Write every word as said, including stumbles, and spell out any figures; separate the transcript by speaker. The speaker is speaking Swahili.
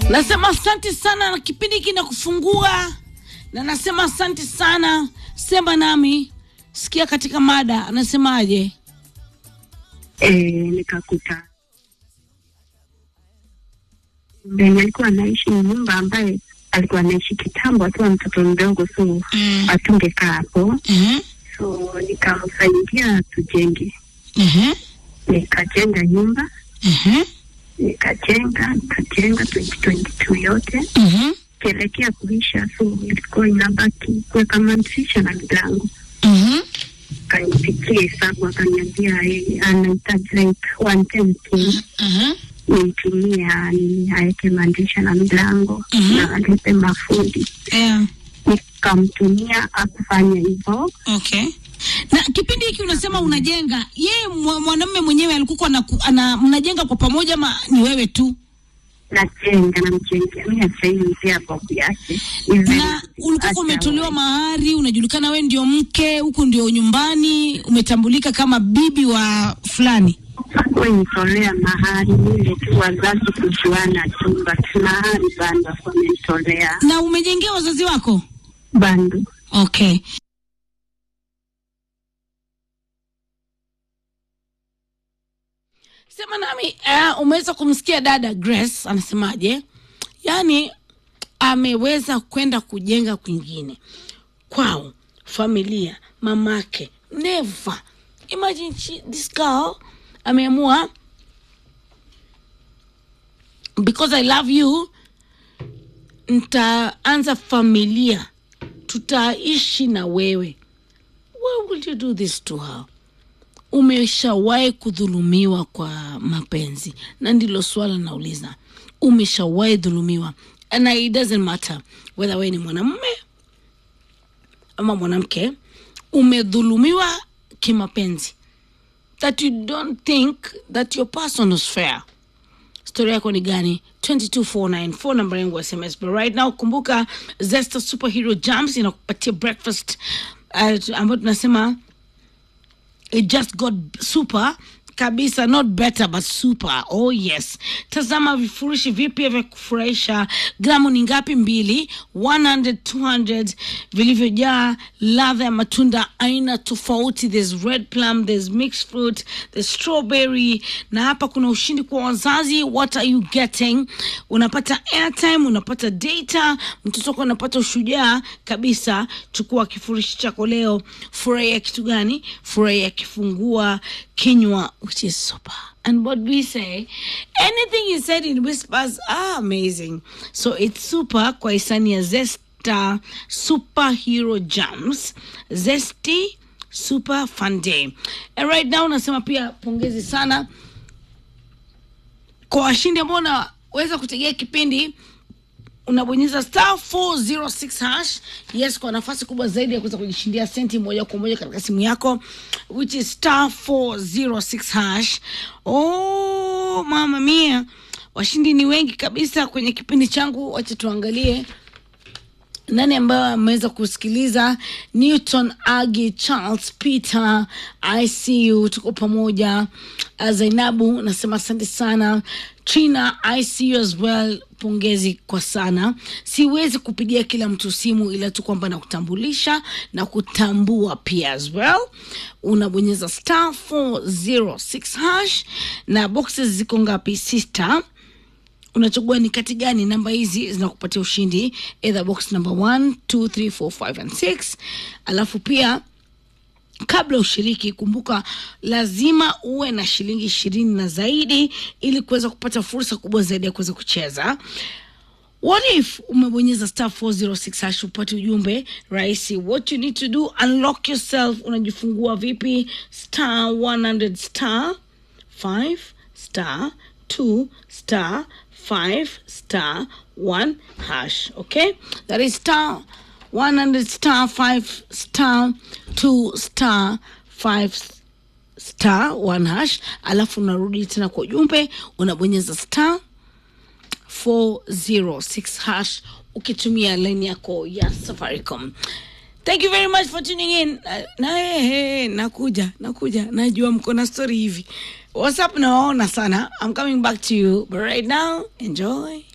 Speaker 1: Nasema asante sana na kipindi kina kufungua. Na nasema asante sana. Sema nami. Sikia katika mada. Anasemaje?
Speaker 2: Eh, nikakuta. Ndio alikuwa anaishi nyumba ambaye alikuwa anaishi kitambo akiwa mtoto mdogo, so mm. atungekaa hapo.
Speaker 1: Mhm.
Speaker 2: So nikamsaidia tujenge.
Speaker 1: Mhm.
Speaker 2: Nikajenga nyumba.
Speaker 1: Mhm.
Speaker 2: Nikajenga, nikajenga twenty twenty-two yote.
Speaker 1: Mhm.
Speaker 2: Kelekea kuisha, so ilikuwa inabaki kwa kama mtisha na milango.
Speaker 1: Mhm.
Speaker 2: Kanipikie hesabu akaniambia yeye anahitaji like one ten k.
Speaker 1: Mhm.
Speaker 2: Nitumia ni aeke mandisha na milango
Speaker 1: mm-hmm.
Speaker 2: na alipe mafundi.
Speaker 1: Yeah.
Speaker 2: Nikamtumia akufanya hivyo.
Speaker 1: Okay. Na kipindi hiki unasema unajenga, yeye mwanamume mwenyewe alikuwa ana mnajenga kwa pamoja ama ni wewe tu?
Speaker 2: Najenga na mjenga. Mimi nasaidia pia babu yake.
Speaker 1: Na ulikuwa umetolewa mahari, unajulikana wewe ndio mke, huko ndio nyumbani, umetambulika kama bibi wa fulani.
Speaker 2: Kwa nitolea mahari ile tu wazazi kujuana chumba mahari bando kwa nitolea.
Speaker 1: Na umejengea wazazi wako?
Speaker 2: Bando.
Speaker 1: Okay. Sema nami, uh, umeweza kumsikia dada Grace anasemaje? Yaani ameweza kwenda kujenga kwingine. Kwao, familia, mamake, never. Imagine she, this girl ameamua, because I love you, nitaanza familia, tutaishi na wewe. Why would you do this to her? Umeshawahi kudhulumiwa kwa mapenzi? Na ndilo swala nauliza. Umeshawahi dhulumiwa? And it doesn't matter whether wewe ni mwanamume ama mwanamke, umedhulumiwa kimapenzi, that you don't think that your person is fair. Story yako ni gani? two two four nine four number yangu S M S. But right now kumbuka Zesta Superhero Jams inakupatia breakfast uh, ambayo tunasema it just got super kabisa, not better but super. Oh yes. Tazama vifurushi vipya vya kufurahisha. Gramu ni ngapi? Mbili, one hundred, two hundred, vilivyojaa ladha ya matunda aina tofauti. There's red plum, there's mixed fruit, there's strawberry. Na hapa kuna ushindi kwa wazazi. What are you getting? Unapata airtime, unapata data, mtoto wako unapata ushujaa kabisa. Chukua kifurushi chako leo. Furahia kitu gani? Furahia kifungua kinywa, which is super. And what we say, anything you said in whispers are amazing. So it's super kwa hisani ya Zesta Superhero Jams. Zesty Super Fun Day. And right now nasema pia pongezi sana kwa washindi ambao unaweza kutegea kipindi. Unabonyeza star four zero six hash. Yes, kwa nafasi kubwa zaidi ya kuweza kujishindia senti moja kwa moja katika simu yako, which is star four zero six hash. Oh mama mia, washindi ni wengi kabisa kwenye kipindi changu. Wacha tuangalie nani ambaye ameweza kusikiliza. Newton, Agi, Charles, Peter, I see you, tuko pamoja. Zainabu nasema asante sana. Trina, I see you as well, pongezi kwa sana. Siwezi kupigia kila mtu simu, ila tu kwamba nakutambulisha na kutambua pia as well. Unabonyeza star four zero six hash na boxes ziko ngapi? Sita. Unachagua ni kati gani, namba hizi zinakupatia ushindi, either box number one, two, three, four, five and six. Alafu pia kabla ushiriki, kumbuka lazima uwe na shilingi ishirini na zaidi ili kuweza kupata fursa kubwa zaidi ya kuweza kucheza. What if umebonyeza star four zero six hash upate ujumbe rahisi? What you need to do, unlock yourself. Unajifungua vipi? Star one hundred star five star two star five star one hash. Okay, that is star one hundred star five star two star five star one hash. Alafu unarudi tena kwa ujumbe, unabonyeza star four zero six hash ukitumia line yako ya Safaricom. Thank you very much for tuning in. Uh, na hey, hey, nakuja, nakuja. Najua mko na story hivi. WhatsApp nawaona sana. I'm coming back to you. But right now, enjoy.